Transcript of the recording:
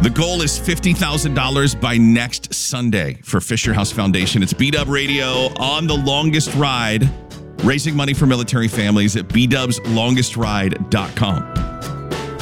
The goal is $50,000 by next Sunday for Fisher House Foundation. It's B-Dub Radio on the longest ride, raising money for military families at bdubslongestride.com.